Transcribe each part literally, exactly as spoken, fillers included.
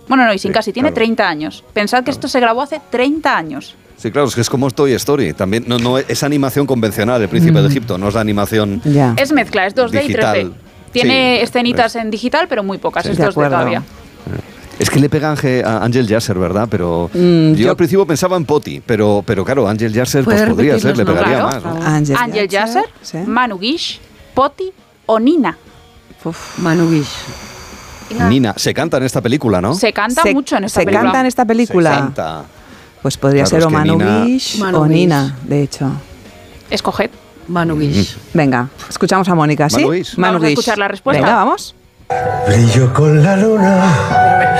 Bueno, no, y sin Sí, casi, tiene claro. treinta años. Pensad que Claro. esto se grabó hace treinta años. Sí, claro, es que es como Toy Story. También no, no es animación convencional, El Príncipe Mm. de Egipto, no es la animación Ya. Es mezcla, es dos D digital. y tres D. Tiene Sí, escenitas es- en digital, pero muy pocas, Sí. es De dos D acuerdo. todavía. Es que le pega Ángel- a Ángel Yasser, ¿verdad? Pero Mm, yo, yo- al principio pensaba en Poti, pero, pero claro, Ángel Yasser pues ¿Puedes podría repetir ser, le los pegaría nombres, más, por ¿no? Ángel Ángel Yasser, sí. Manu Guix, Poti o Nina. Uf. Manu Guix. Nina, se canta en esta película, ¿no? Se canta Se- mucho en esta se película. canta en esta película. Se canta. Pues podría Claro, ser es o que Manu Nina- Guix Manu o Guix. Nina, de hecho. Escoged. Manu Guix. Venga, escuchamos a Mónica, ¿sí? Manu Guix. Vamos a Guix. escuchar la respuesta. Venga, vamos. Brillo con la luna.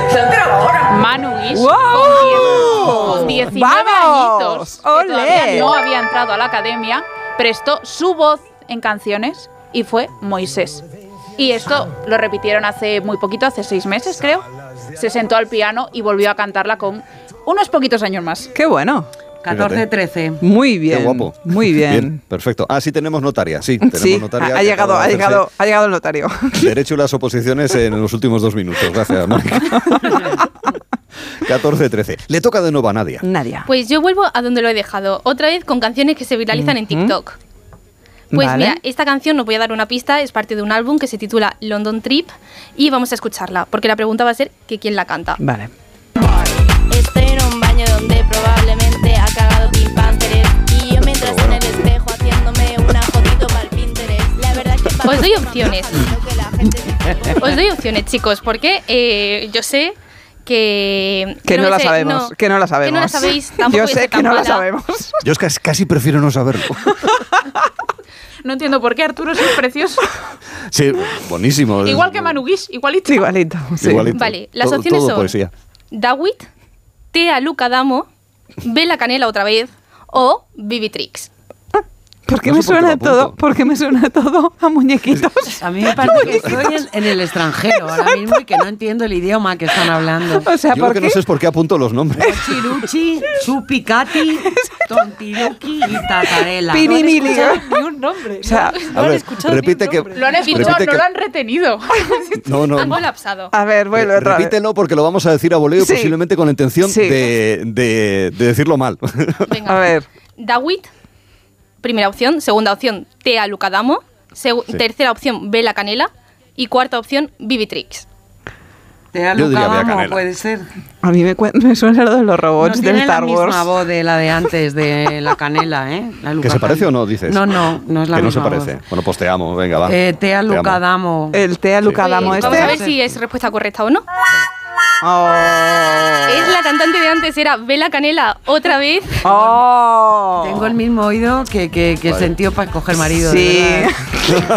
Manu Guix, ¡Wow! con, diez- con diecinueve ¡Vamos! añitos, que ¡Olé! todavía no había entrado a la academia, prestó su voz en canciones y fue Moisés. Y esto lo repitieron hace muy poquito, hace seis meses creo. Se sentó al piano y volvió a cantarla con unos poquitos años más. Qué bueno. catorce trece. Muy bien. Qué guapo. Muy bien. Perfecto. Ah, sí tenemos notaria, sí. Tenemos Sí, notaria ha que llegado, acaba ha de hacerse llegado, ha llegado el notario. Derecho y las oposiciones en los últimos dos minutos. Gracias, Mónica. catorce trece. Le toca de nuevo a Nadia. Nadia. Pues yo vuelvo a donde lo he dejado, otra vez con canciones que se viralizan en TikTok. Pues Vale. mira, esta canción, os voy a dar una pista, es parte de un álbum que se titula London Trip y vamos a escucharla, porque la pregunta va a ser que quién la canta. Vale. Estoy en un baño donde probablemente ha cagado Pink Panther y yo mientras en el espejo haciéndome una fotito para el Pinterest. La verdad que Os doy opciones. Os doy opciones, chicos, porque eh, yo sé que... Que no me la sé- sabemos, que no la sabemos. Que no la sabéis, tampoco Yo voy a sé ser que tan no la mala. sabemos. Yo es que casi prefiero no saberlo. No entiendo por qué Arturo es precioso. Sí, buenísimo. Igual que Manu Guix, igualito. Igualito. Sí. Igualito. Vale, las Todo- opciones todo son poesía. Dawit, Tea Luca Damo, Ve la Canela otra vez o Vivitrix. ¿Por qué No me sé por qué suena lo todo? apunto. ¿Por qué me suena todo a muñequitos? A mí me parece que estoy en, en el extranjero ahora mismo y que no entiendo el idioma que están hablando. O sea, Yo lo ¿por que qué? no sé es por qué apunto los nombres. Chiruchi, Chupicati, Tontiruki y Tatarela. Pirimili. Ni un nombre. O sea, no a han ver, escuchado repite ni un que- nombre. Lo han escuchado, Repite no que- lo han retenido. No, no. Han colapsado. a ver, vuelve otra vez. Repítelo porque lo vamos a decir a voleo, Sí. posiblemente con la intención Sí. de, de- de decirlo mal. Venga. A ver. Dawit, primera opción. Segunda opción, Tea Luca Damo. Segu- Sí. Tercera opción, Ve la Canela. Y cuarta opción, Vivitrix. Tea Yo diría Luca Bea Damo, Canela. puede ser. A mí me, cuen- me suena lo de los No robots de tiene Star la Wars. misma voz de la de antes, de la canela, ¿eh? La Luca ¿Que se parece Damo. o no, dices? No, no, no es la que no se misma parece. voz. Bueno, pues te amo, venga, va. Eh, Tea Te Luca amo. Damo. El Tea Luca Sí. Damo Pues este. vamos a ver si es respuesta correcta o no. Oh. Es la cantante de antes, era Ve la Canela otra vez. Oh. Tengo el mismo oído que, que, que Vale. sentió para coger marido. Sí. De verdad.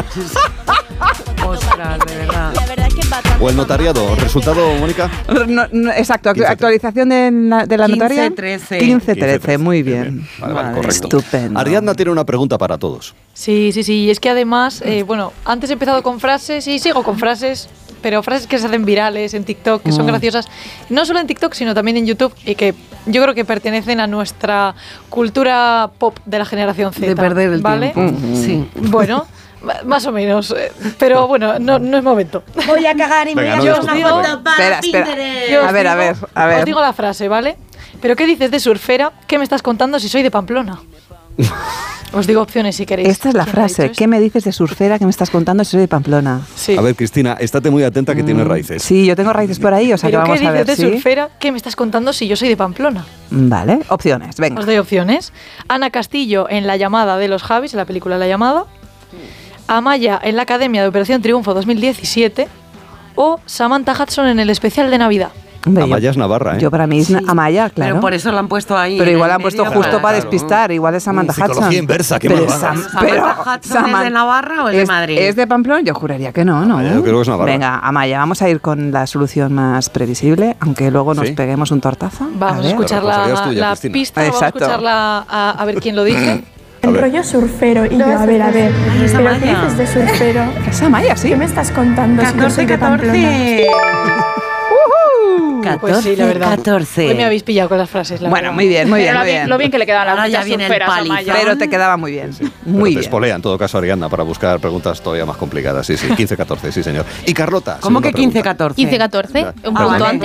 Ostras, de verdad. La verdad que bastante O el notariado. ¿Resultado, Mónica? No, no, exacto, quince, actualización de la, de la quince, notaria. trece. quince trece, muy bien. Vale, vale, Vale. correcto. Estupendo. Ariadna tiene una pregunta para todos. Sí, sí, sí. Y es que además, eh, bueno, antes he empezado con frases y sigo con frases, pero frases que se hacen virales en TikTok, que son Mm. graciosas. No solo en TikTok, sino también en YouTube y que yo creo que pertenecen a nuestra cultura pop de la generación Z. De perder el ¿vale? tiempo. Sí. Bueno, ma- más o menos. eh, Pero bueno, no, no es momento. Voy a cagar y Venga, me no voy a hacer discutas, una venga. foto para Espera, espera. Pinterest. Yo os A ver, a digo- ver, a ver. Os digo la frase, ¿vale? ¿Pero qué dices de surfera? ¿Qué me estás contando si soy de Pamplona? Os digo opciones si queréis. Esta es la ¿Quién ha frase. dicho ¿Qué me dices de surfera que me estás contando si soy de Pamplona? esto? Sí. A ver, Cristina, estate muy atenta que tiene raíces. Sí, yo tengo raíces por ahí, o sea que ¿Pero qué vamos a dices ver de si... surfera? ¿Qué me estás contando si yo soy de Pamplona? Vale, opciones, venga. Os doy opciones. Ana Castillo en La llamada de los Javis, en la película La llamada. Amaya en la Academia de Operación Triunfo dos mil diecisiete. O Samantha Hudson en el especial de Navidad. Hombre, yo- Amaya es Navarra, ¿eh? Yo para mí es Sí. Amaya, claro. Pero por eso lo han puesto ahí. Pero en igual el han puesto medio justo para claro. despistar, igual es Samantha Mm, psicología Hudson. inversa, qué Pero malvada. Sam- ¿Samantha pero Hudson es Saman- de Navarra o es de Madrid? ¿Es de Pamplona? Yo juraría que no, ¿no? Amaya, yo creo que es Navarra. Venga, Amaya, vamos a ir con la solución más previsible, aunque luego nos Sí. peguemos un tortazo. Vamos a, ver. escuchar La responsabilidad la, es tuya, la Cristina. pista, vamos a Exacto. escucharla a, a ver quién lo dice. A El ver. rollo surfero y yo, a ver, a ver, Ay, esa ¿pero qué Maya. dices de surfero? Es Amaya, sí. ¿Qué me estás contando si yo catorce, soy de Pamplona? catorce. Pues sí, la verdad. catorce. Hoy me habéis pillado con las frases. la Bueno, verdad. muy bien, muy Pero bien, lo muy bien, bien. lo bien que le quedaban las Ahora ya muchas viene el surferas a palizón. Maya. Pero te quedaba muy bien. Pero Muy te bien. espolea en todo caso Ariadna para buscar preguntas todavía más complicadas. Sí, sí, quince catorce, sí, señor. Y Carlota. ¿Cómo segunda que quince pregunta. catorce? quince catorce, un Ah, punto vale. antes.